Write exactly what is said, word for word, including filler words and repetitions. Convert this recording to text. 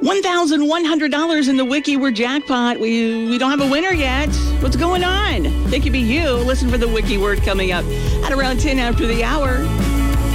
one thousand one hundred dollars in the Wiki Word jackpot. We we don't have a winner yet. What's going on? They could be you. Listen for the Wiki Word coming up at around ten after the hour.